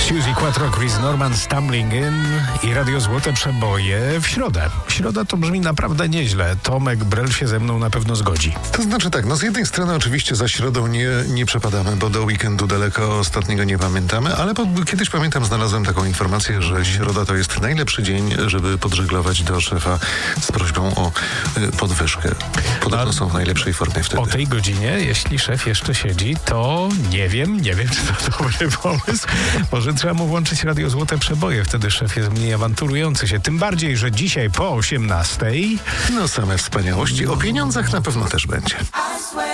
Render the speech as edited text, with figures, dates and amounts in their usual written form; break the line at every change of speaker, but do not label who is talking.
Suzy Quattro, Chris Norman, Stumbling In i Radio Złote Przeboje w środę. Środa to brzmi naprawdę nieźle. Tomek Brel się ze mną na pewno zgodzi.
To znaczy tak, z jednej strony oczywiście za środą nie przepadamy, bo do weekendu daleko, ostatniego nie pamiętamy, ale kiedyś pamiętam, znalazłem taką informację, że środa to jest najlepszy dzień, żeby podżeglować do szefa z prośbą o podwyżkę. Podobno są w najlepszej formie wtedy.
O tej godzinie, jeśli szef jeszcze siedzi, to nie wiem, czy to dobry pomysł. Może trzeba mu włączyć Radio Złote Przeboje, wtedy szef jest mniej awanturujący się. Tym bardziej, że dzisiaj po 18:00...
Same wspaniałości. O pieniądzach na pewno też będzie.